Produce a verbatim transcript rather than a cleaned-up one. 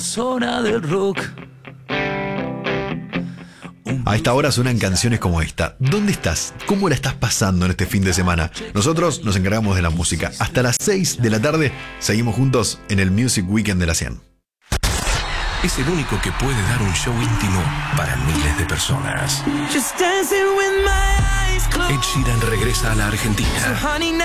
Zona del rock. A esta hora suenan canciones como esta. ¿Dónde estás? ¿Cómo la estás pasando en este fin de semana? Nosotros nos encargamos de la música. Hasta las seis de la tarde seguimos juntos en el Music Weekend de la cien. Es el único que puede dar un show íntimo para miles de personas. Ed Sheeran regresa a la Argentina.